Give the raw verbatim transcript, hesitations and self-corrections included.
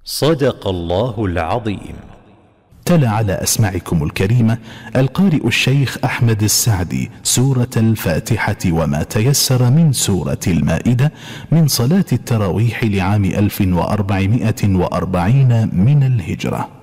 صدق الله العظيم. تلا على أسماعكم الكريمة القارئ الشيخ أحمد السعدي سورة الفاتحة وما تيسر من سورة المائدة من صلاة التراويح لعام ألف وأربعمائة وأربعين من الهجرة.